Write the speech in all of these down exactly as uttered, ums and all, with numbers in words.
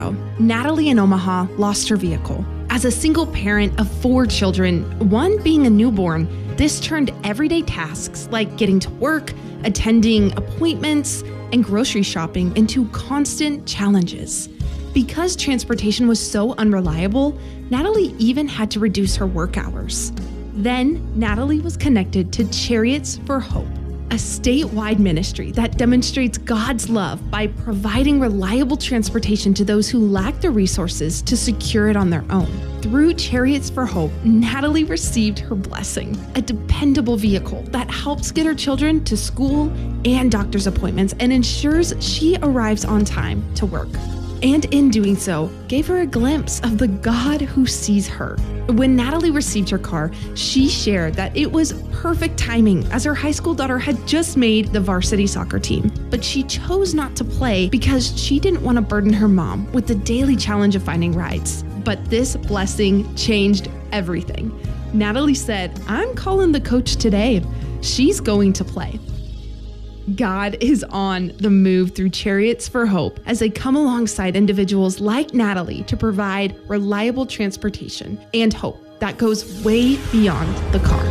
Natalie in Omaha lost her vehicle. As a single parent of four children, one being a newborn, this turned everyday tasks like getting to work, attending appointments, and grocery shopping into constant challenges. Because transportation was so unreliable, Natalie even had to reduce her work hours. Then, Natalie was connected to Chariots for Hope, a statewide ministry that demonstrates God's love by providing reliable transportation to those who lack the resources to secure it on their own. Through Chariots for Hope, Natalie received her blessing, a dependable vehicle that helps get her children to school and doctor's appointments and ensures she arrives on time to work. And in doing so, gave her a glimpse of the God who sees her. When Natalie received her car, she shared that it was perfect timing as her high school daughter had just made the varsity soccer team. But she chose not to play because she didn't want to burden her mom with the daily challenge of finding rides. But this blessing changed everything. Natalie said, "I'm calling the coach today. She's going to play." God is on the move through Chariots for Hope as they come alongside individuals like Natalie to provide reliable transportation and hope that goes way beyond the car.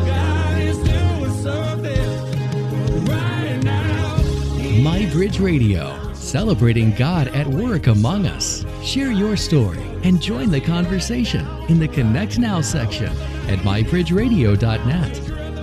MyBridge Radio, celebrating God at work among us. Share your story and join the conversation in the Connect Now section at my bridge radio dot net.